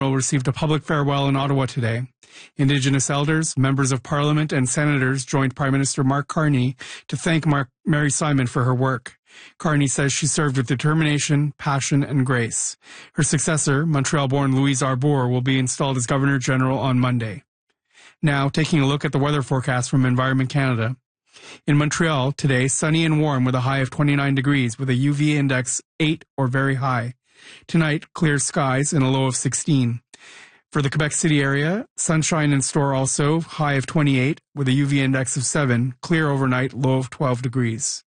received a public farewell in Ottawa today. Indigenous elders, members of Parliament, and senators joined Prime Minister Mark Carney to thank Mary Simon for her work. Carney says she served with determination, passion, and grace. Her successor, Montreal-born Louise Arbour, will be installed as Governor-General on Monday. Now, taking a look at the weather forecast from Environment Canada. In Montreal, today, sunny and warm with a high of 29 degrees with a UV index 8 or very high. Tonight, clear skies and a low of 16. For the Quebec City area, sunshine in store also, high of 28 with a UV index of 7, clear overnight, low of 12 degrees.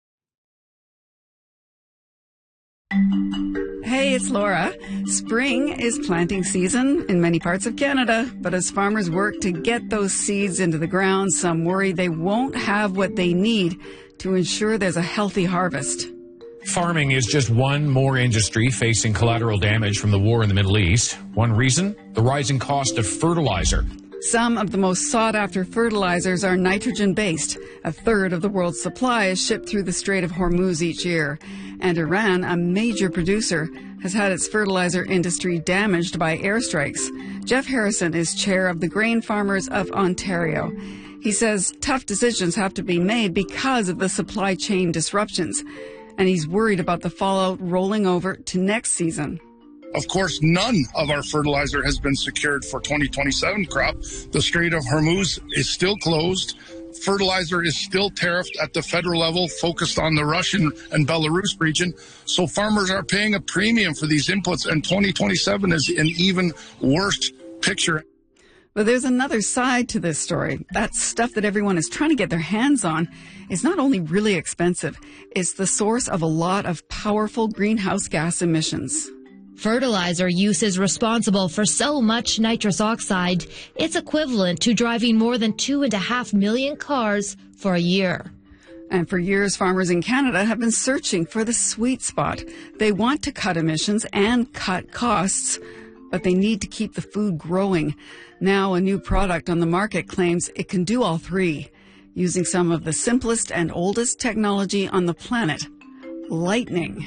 Hey, it's Laura. Spring is planting season in many parts of Canada, but as farmers work to get those seeds into the ground, some worry they won't have what they need to ensure there's a healthy harvest. Farming is just one more industry facing collateral damage from the war in the Middle East. One reason? The rising cost of fertilizer. Some of the most sought-after fertilizers are nitrogen-based. A third of the world's supply is shipped through the Strait of Hormuz each year. And Iran, a major producer, has had its fertilizer industry damaged by airstrikes. Jeff Harrison is chair of the Grain Farmers of Ontario. He says tough decisions have to be made because of the supply chain disruptions. And he's worried about the fallout rolling over to next season. Of course, none of our fertilizer has been secured for 2027 crop. The Strait of Hormuz is still closed. Fertilizer is still tariffed at the federal level, focused on the Russian and Belarus region. So farmers are paying a premium for these inputs, and 2027 is an even worse picture. But there's another side to this story. That stuff that everyone is trying to get their hands on is not only really expensive, it's the source of a lot of powerful greenhouse gas emissions. Fertilizer use is responsible for so much nitrous oxide, it's equivalent to driving more than 2.5 million cars for a year. And for years, farmers in Canada have been searching for the sweet spot. They want to cut emissions and cut costs, but they need to keep the food growing. Now, a new product on the market claims it can do all three, using some of the simplest and oldest technology on the planet, lightning.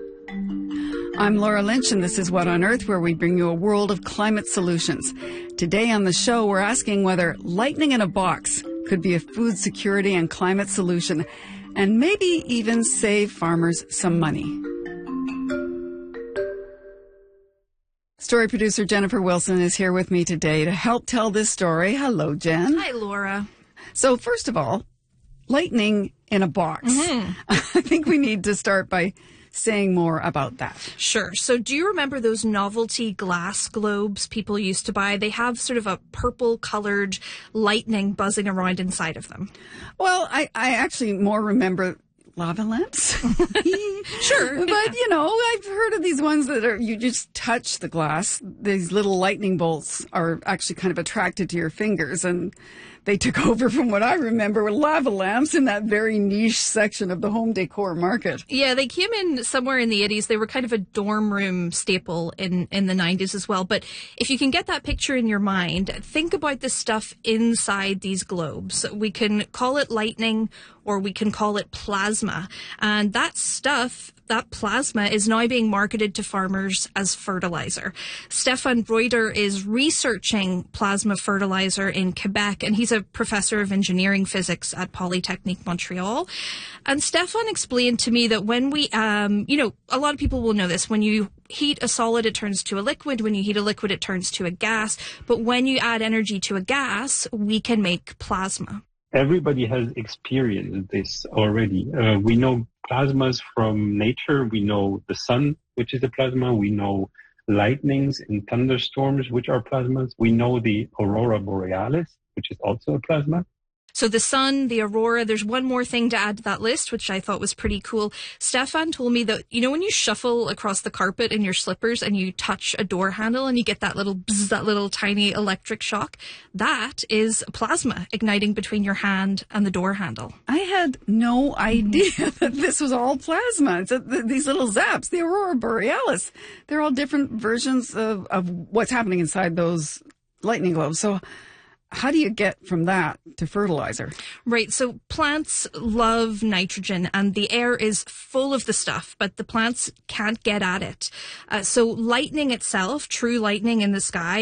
I'm Laura Lynch, and this is What on Earth, where we bring you a world of climate solutions. Today on the show, we're asking whether lightning in a box could be a food security and climate solution, and maybe even save farmers some money. Story producer Jennifer Wilson is here with me today to help tell this story. Hello, Jen. Hi, Laura. So first of all, lightning in a box. I think we need to start by saying more about that. Sure. So do you remember those novelty glass globes people used to buy? They have sort of a purple-colored lightning buzzing around inside of them. Well, I actually more remember lava lamps. Sure. But, you know, I've heard of these ones that are, you just touch the glass. These little lightning bolts are actually kind of attracted to your fingers, and they took over from what I remember with lava lamps in that very niche section of the home decor market. Yeah, they came in somewhere in the 80s. They were kind of a dorm room staple in the 90s as well. But if you can get that picture in your mind, think about the stuff inside these globes. We can call it lightning, or we can call it plasma. And that stuff, that plasma, is now being marketed to farmers as fertilizer. Stefan Reuter is researching plasma fertilizer in Quebec, and he's a professor of engineering physics at Polytechnique Montreal. And Stefan explained to me that when we, a lot of people will know this, when you heat a solid, it turns to a liquid. When you heat a liquid, it turns to a gas. But when you add energy to a gas, we can make plasma. Everybody has experienced this already. We know plasmas from nature. We know the sun, which is a plasma. We know lightnings and thunderstorms, which are plasmas. We know the aurora borealis, which is also a plasma. So the sun, the aurora, there's one more thing to add to that list, which I thought was pretty cool. Stefan told me that, you know, when you shuffle across the carpet in your slippers and you touch a door handle and you get that little bzz, that little tiny electric shock, that is plasma igniting between your hand and the door handle. I had no idea that this was all plasma. It's these little zaps, the aurora borealis, they're all different versions of what's happening inside those lightning globes. So how do you get from that to fertilizer? Right. So plants love nitrogen, and the air is full of the stuff, but the plants can't get at it. So lightning itself, true lightning in the sky,